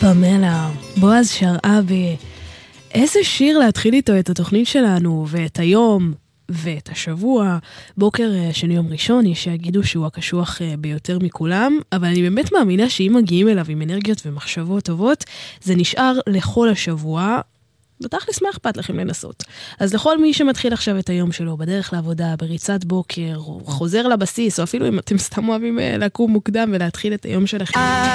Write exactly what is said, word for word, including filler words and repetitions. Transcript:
פמלה, בועז שרעבי, איזה שיר להתחיל איתו את התוכנית שלנו, ואת היום, ואת השבוע. בוקר שני יום ראשון, יש שיגידו שהוא הקשוח ביותר מכולם, אבל אני באמת מאמינה שאם מגיעים אליו עם אנרגיות ומחשבות טובות, זה נשאר לכל השבוע, בתכלס מה אכפת לכם לנסות. אז לכל מי שמתחיל עכשיו את היום שלו, בדרך לעבודה, בריצת בוקר, או חוזר לבסיס, או אפילו אם אתם סתם אוהבים לקום מוקדם ולהתחיל את היום שלכם.